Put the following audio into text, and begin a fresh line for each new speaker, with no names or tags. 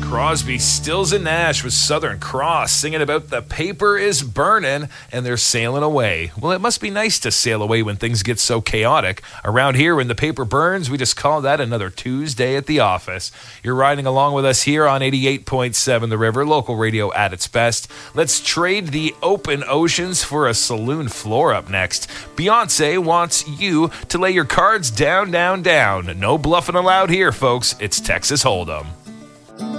Crosby, Stills, and Nash with Southern Cross singing about the paper is burning and they're sailing away. Well, it must be nice to sail away when things get so chaotic. Around here, when the paper burns, we just call that another Tuesday at the office. You're riding along with us here on 88.7 The River, local radio at its best. Let's trade the open oceans for a saloon floor up next. Beyonce wants you to lay your cards down, down, down. No bluffing allowed here, folks. It's Texas Hold'em.